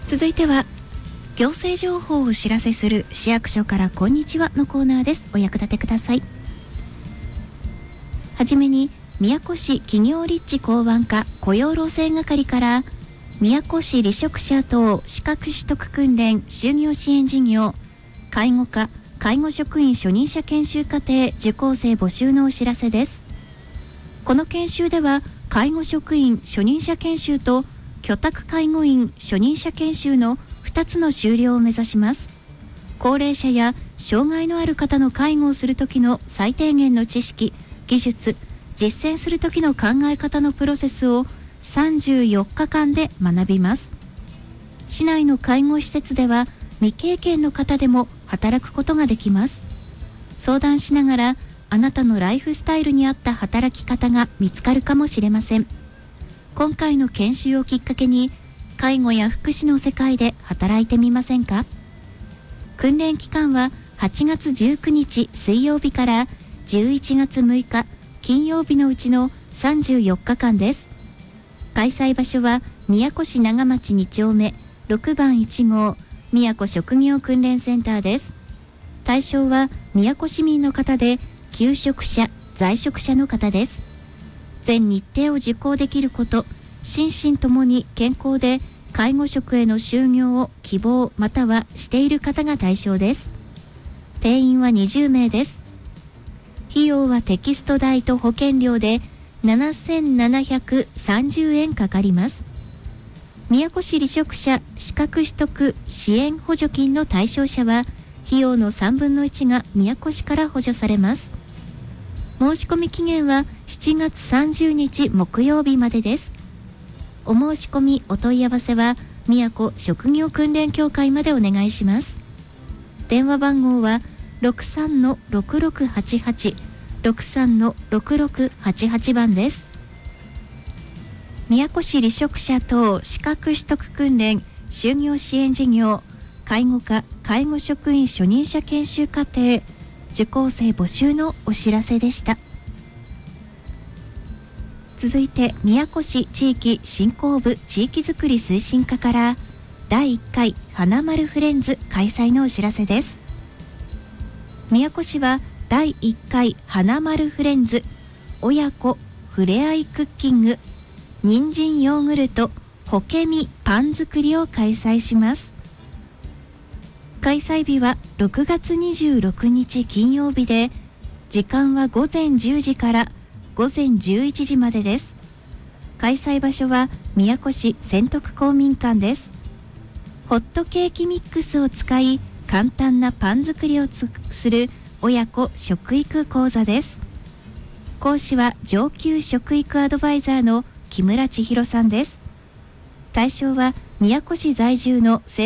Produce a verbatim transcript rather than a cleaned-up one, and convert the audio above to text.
続いては行政情報をお知らせする市役所からこんにちはのコーナーです。お役立てください。はじめに宮古市企業立地港湾課雇用労政係から宮古市離職者等資格取得訓練就業支援事業介護課介護職員初任者研修課程受講生募集のお知らせです。この研修では介護職員初任者研修と居宅介護員初任者研修のふたつの修了を目指します。高齢者や障害のある方の介護をする時の最低限の知識技術実践する時の考え方のプロセスをさんじゅうよっかかんで学びます。市内の介護施設では未経験の方でも働くことができます。相談しながらあなたのライフスタイルに合った働き方が見つかるかもしれません。今回の研修をきっかけに介護や福祉の世界で働いてみませんか。訓練期間ははちがつじゅうくにち水曜日からじゅういちがつむいか金曜日のうちのさんじゅうよっかかんです。開催場所は宮古市長町にちょうめろくばんいちごう宮古職業訓練センターです。対象は宮古市民の方で休職者在職者の方です。全日程を受講できること心身ともに健康で介護職への就業を希望またはしている方が対象です。定員はにじゅうめいです。費用はテキスト代と保険料でななせんななひゃくさんじゅうえんかかります。宮古市離職者資格取得支援補助金の対象者は費用のさんぶんのいちが宮古市から補助されます。申し込み期限はしちがつさんじゅうにち木曜日までです。お申し込みお問い合わせは宮古職業訓練協会までお願いします。電話番号は ろくさんのろくろくはちはち ろくさんのろくろくはちはち 番です。宮古市離職者等資格取得訓練就業支援事業介護課介護職員初任者研修課程受講生募集のお知らせでした。続いて宮古市地域振興部地域づくり推進課からだいいっかい花丸フレンズ開催のお知らせです。宮古市はだいいっかい花丸フレンズ親子ふれあいクッキング人参ヨーグルトほけみパン作りを開催します。開催日はろくがつにじゅうろくにち金曜日で時間はごぜんじゅうじからごぜんじゅういちじまでです。開催場所は宮古市仙徳公民館です。ホットケーキミックスを使い簡単なパン作りをつする親子食育講座です。講師は上級食育アドバイザーの木村千尋さんです。対象は宮古市在住の